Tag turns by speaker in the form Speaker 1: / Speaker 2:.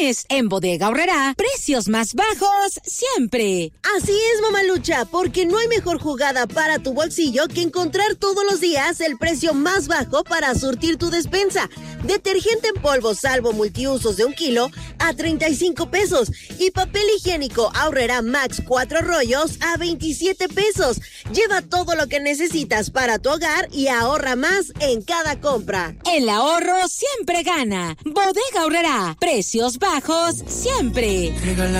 Speaker 1: mes. En Bodega Aurrerá, precios más bajos siempre.
Speaker 2: Así es, mamalucha, porque no hay mejor jugada para tu bolsillo que encontrar todos los días el precio más bajo para surtir tu despensa. Detergente en polvo salvo multiusos de 1 kilo a 35 pesos y papel higiénico Aurrerá Max 4 rollos a 27 pesos. Lleva todo lo que necesitas para tu hogar y ahorra más en cada compra.
Speaker 1: El ahorro siempre gana. Bodega Aurrerá, precios bajos siempre.